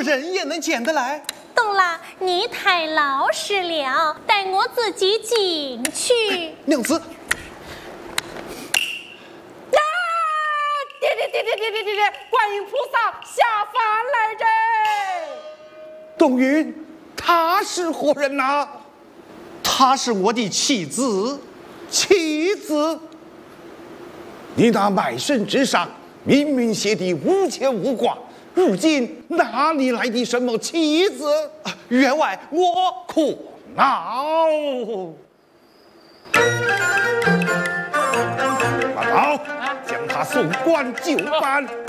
我人也能捡得来。 懂了，你太老实了，带我自己进去。 娘子， 呀！爹！观音菩萨下凡来着！ 冬云，她是何人呐？她是我的妻子。你那卖身之上，明明写的无牵无挂，如今哪里来的什么妻子？员外，我苦恼。马宝，将他送官就办。